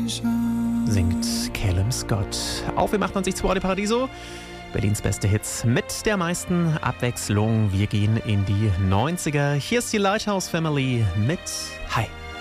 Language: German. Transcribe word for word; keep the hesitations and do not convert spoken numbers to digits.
singt Calum Scott. Auf im achtundneunzig Komma zwei Radio Paradiso. Berlins beste Hits mit der meisten Abwechslung. Wir gehen in die neunziger. Hier ist die Lighthouse Family mit Hi.